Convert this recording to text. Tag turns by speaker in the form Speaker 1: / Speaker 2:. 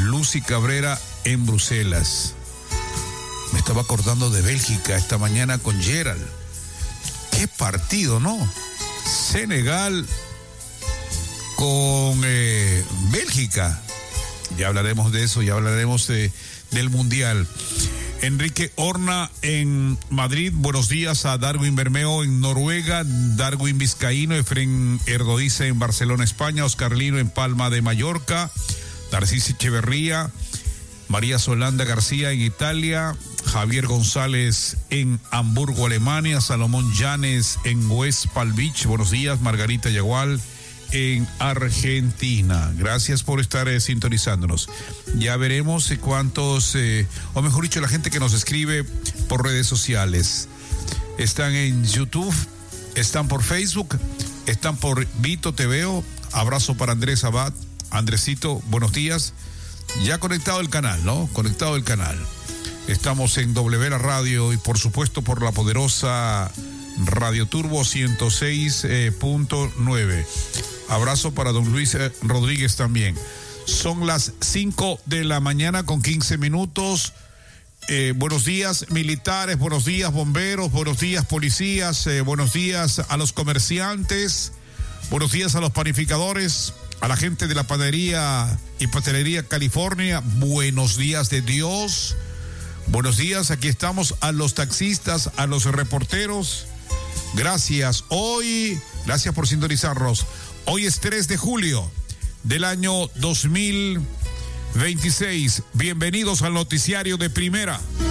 Speaker 1: Lucy Cabrera en Bruselas. Me estaba acordando de Bélgica esta mañana con Gerald. Qué partido, ¿no? Senegal con Bélgica. Ya hablaremos de eso, ya hablaremos del Mundial. Enrique Horna en Madrid, buenos días a Darwin Bermeo en Noruega, Darwin Vizcaíno, Efren Erdodiza en Barcelona, España, Oscar Lino en Palma de Mallorca, Narcís Echeverría, María Solanda García en Italia, Javier González en Hamburgo, Alemania, Salomón Llanes en West Palm Beach, buenos días, Margarita Yagual en Argentina. Gracias por estar sintonizándonos. Ya veremos cuántos, o mejor dicho, la gente que nos escribe por redes sociales. Están en YouTube, están por Facebook, están por Vito Te Veo. Abrazo para Andrés Abad. Andresito, buenos días. Ya conectado el canal, ¿no? Conectado el canal. Estamos en W La Radio y por supuesto por la poderosa Radio Turbo 106.9. Abrazo para don Luis Rodríguez también. Son las 5 de la mañana con 15 minutos. Buenos días militares, buenos días bomberos, buenos días policías, buenos días a los comerciantes, buenos días a los panificadores, a la gente de la panadería y pastelería California, buenos días de Dios. Buenos días, aquí estamos, a los taxistas, a los reporteros. Gracias. Gracias por sintonizarnos. Hoy es 3 de julio del año 2026. Bienvenidos al noticiario de Primera.